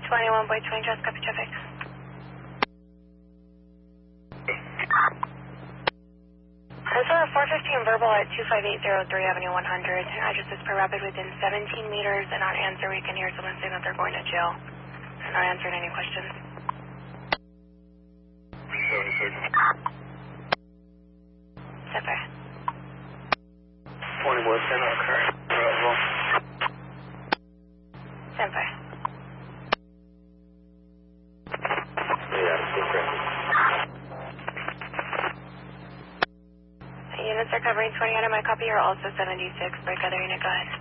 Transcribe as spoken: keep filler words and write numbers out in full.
twenty-one point twenty, just copy traffic. This is four fifteen verbal at two five eight zero three Avenue one hundred. Address is per rapid within seventeen meters, and on answer we can hear someone saying that they're going to jail. And not answering any questions. seventy-six. Zephyr. twenty-one ten on current. Arrival. Zephyr. Yeah, still present. Units are covering twenty under my copy. You're also seventy-six. Break other unit, go ahead.